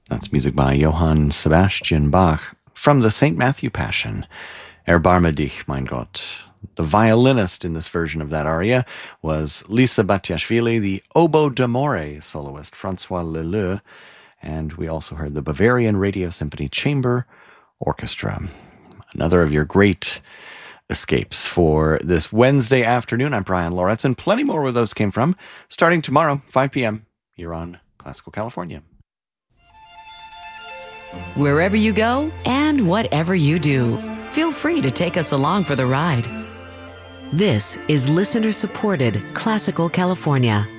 That's music by Johann Sebastian Bach from the St. Matthew Passion, Erbarme dich, mein Gott. The violinist in this version of that aria was Lisa Batiashvili, the oboe d'amore soloist Francois Leleu, and we also heard the Bavarian Radio Symphony Chamber Orchestra. Another of your great escapes for this Wednesday afternoon. I'm Brian Loretz, and plenty more where those came from, starting tomorrow, 5 p.m., here on Classical California. Wherever you go and whatever you do, feel free to take us along for the ride. This is listener-supported Classical California.